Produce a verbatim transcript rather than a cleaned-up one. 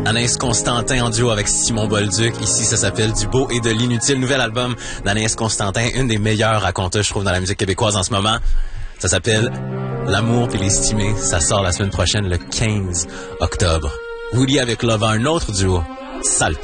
Anaïs Constantin en duo avec Simon Bolduc. Ici, ça s'appelle Du beau et de l'inutile. Nouvel album d'Anaïs Constantin, une des meilleures raconteuses, je trouve, dans la musique québécoise en ce moment. Ça s'appelle L'amour et l'estimé. Ça sort la semaine prochaine, le quinze octobre. Woody avec Lova, un autre duo. Salto.